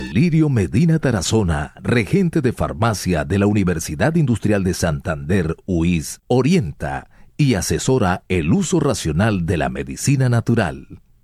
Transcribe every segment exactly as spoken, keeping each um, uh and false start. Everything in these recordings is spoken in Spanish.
Lirio Medina Tarazona, regente de farmacia de la Universidad Industrial de Santander, U I S, orienta y asesora el uso racional de la medicina natural.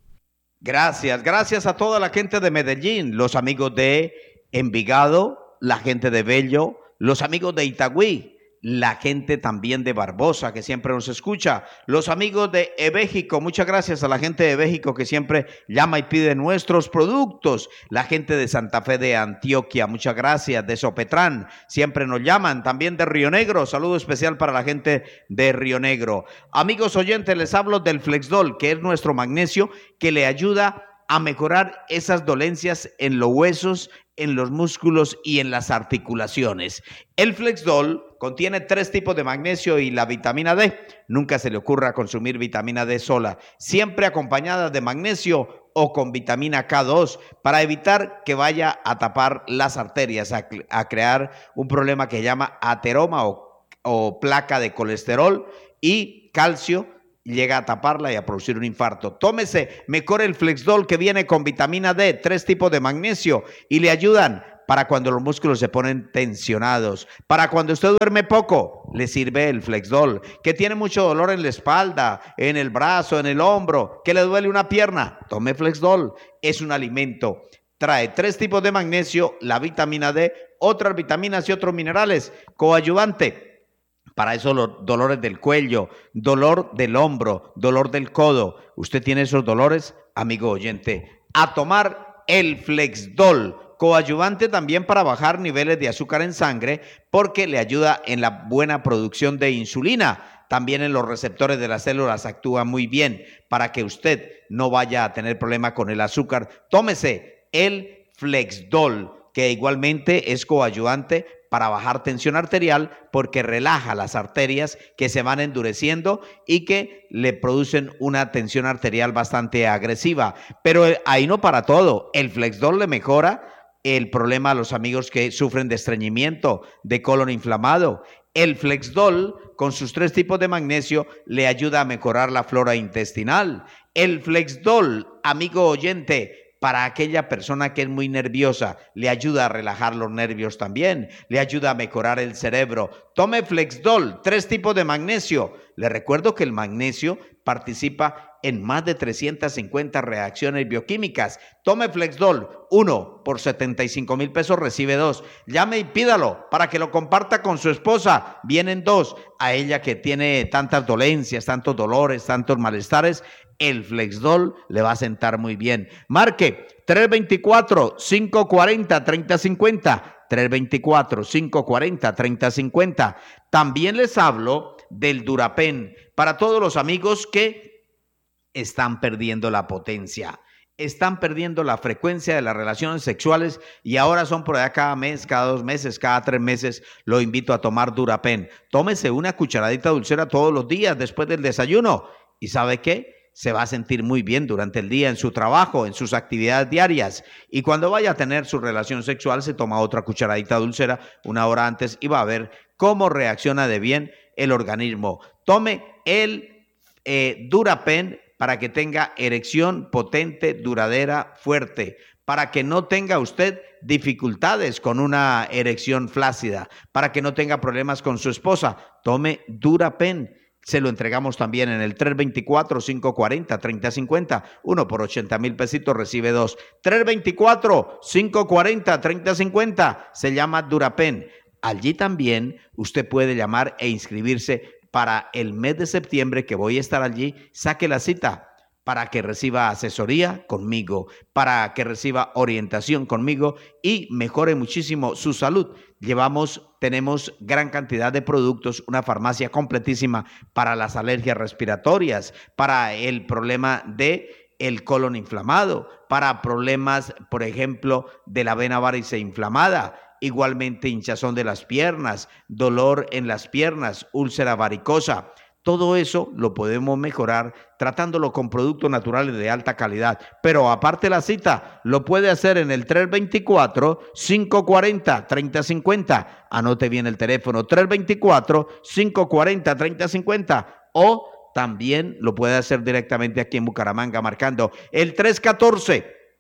Gracias, gracias a toda la gente de Medellín, los amigos de Envigado, la gente de Bello, los amigos de Itagüí, la gente también de Barbosa que siempre nos escucha, los amigos de Ebéjico, muchas gracias a la gente de Ebéjico que siempre llama y pide nuestros productos, la gente de Santa Fe de Antioquia, muchas gracias, de Sopetrán, siempre nos llaman, también de Río Negro, saludo especial para la gente de Río Negro. Amigos oyentes, les hablo del Flexdol, que es nuestro magnesio que le ayuda a mejorar esas dolencias en los huesos, en los músculos y en las articulaciones. El Flexdol contiene tres tipos de magnesio y la vitamina D. Nunca se le ocurra consumir vitamina D sola, siempre acompañada de magnesio o con vitamina K dos para evitar que vaya a tapar las arterias, a, a crear un problema que se llama ateroma o, o placa de colesterol y calcio. Llega a taparla y a producir un infarto. Tómese mejor el Flexdol que viene con vitamina D, tres tipos de magnesio y le ayudan para cuando los músculos se ponen tensionados. Para cuando usted duerme poco, le sirve el Flexdol. Que tiene mucho dolor en la espalda, en el brazo, en el hombro, que le duele una pierna, tome Flexdol. Es un alimento. Trae tres tipos de magnesio, la vitamina D, otras vitaminas y otros minerales. Coadyuvante. Para esos dolores del cuello, dolor del hombro, dolor del codo. ¿Usted tiene esos dolores, amigo oyente? A tomar el Flexdol, coadyuvante también para bajar niveles de azúcar en sangre porque le ayuda en la buena producción de insulina. También en los receptores de las células actúa muy bien para que usted no vaya a tener problema con el azúcar. Tómese el Flexdol, que igualmente es coadyuvante para bajar tensión arterial porque relaja las arterias que se van endureciendo y que le producen una tensión arterial bastante agresiva. Pero ahí no para todo, el Flexdol le mejora el problema a los amigos que sufren de estreñimiento, de colon inflamado. El Flexdol, con sus tres tipos de magnesio, le ayuda a mejorar la flora intestinal. El Flexdol, amigo oyente, para aquella persona que es muy nerviosa, le ayuda a relajar los nervios también, le ayuda a mejorar el cerebro. Tome Flexdol, tres tipos de magnesio. Le recuerdo que el magnesio participa en más de trescientas cincuenta reacciones bioquímicas. Tome Flexdol, uno por setenta y cinco mil pesos recibe dos. Llame y pídalo para que lo comparta con su esposa. Vienen dos. A ella que tiene tantas dolencias, tantos dolores, tantos malestares, el Flexdol le va a sentar muy bien. Marque tres dos cuatro, cinco cuatro cero, tres cero cinco cero, tres dos cuatro, cinco cuatro cero, tres cero cinco cero. También les hablo del Durapen para todos los amigos que están perdiendo la potencia, están perdiendo la frecuencia de las relaciones sexuales y ahora son por allá cada mes, cada dos meses, cada tres meses. Lo invito a tomar Durapen. Tómese una cucharadita dulcera todos los días después del desayuno. ¿Y sabe qué? Se va a sentir muy bien durante el día en su trabajo, en sus actividades diarias. Y cuando vaya a tener su relación sexual, se toma otra cucharadita dulcera una hora antes y va a ver cómo reacciona de bien el organismo. Tome el eh, Durapen para que tenga erección potente, duradera, fuerte, para que no tenga usted dificultades con una erección flácida, para que no tenga problemas con su esposa. Tome Durapen. Se lo entregamos también en el tres dos cuatro, cinco cuatro cero, tres cero cinco cero. Uno por ochenta mil pesitos recibe dos. tres dos cuatro, cinco cuatro cero, tres cero cinco cero. Se llama Durapen. Allí también usted puede llamar e inscribirse para el mes de septiembre que voy a estar allí. Saque la cita para que reciba asesoría conmigo, para que reciba orientación conmigo y mejore muchísimo su salud. Llevamos, tenemos gran cantidad de productos, una farmacia completísima para las alergias respiratorias, para el problema de el colon inflamado, para problemas, por ejemplo, de la vena varice inflamada, igualmente hinchazón de las piernas, dolor en las piernas, úlcera varicosa. Todo eso lo podemos mejorar tratándolo con productos naturales de alta calidad. Pero aparte la cita, lo puede hacer en el tres dos cuatro, cinco cuatro cero, tres cero cinco cero. Anote bien el teléfono, tres dos cuatro, cinco cuatro cero, tres cero cinco cero. O también lo puede hacer directamente aquí en Bucaramanga marcando el tres uno cuatro,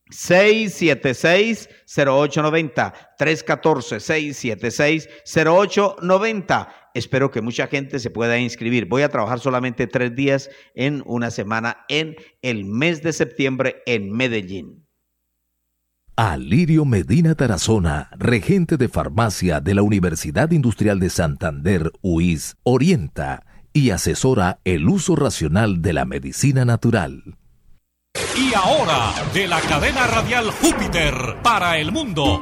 seis siete seis, cero ocho nueve cero, tres uno cuatro, seis siete seis, cero ocho nueve cero. Espero que mucha gente se pueda inscribir. Voy a trabajar solamente tres días en una semana en el mes de septiembre en Medellín. Alirio Medina Tarazona, regente de farmacia de la Universidad Industrial de Santander, U I S, orienta y asesora el uso racional de la medicina natural. Y ahora, de la cadena radial Júpiter para el mundo,